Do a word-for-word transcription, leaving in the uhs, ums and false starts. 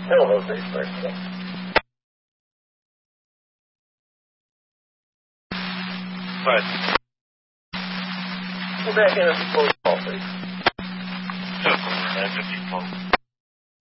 Still those days first. But Go back in and close the call, please. so, that's a default.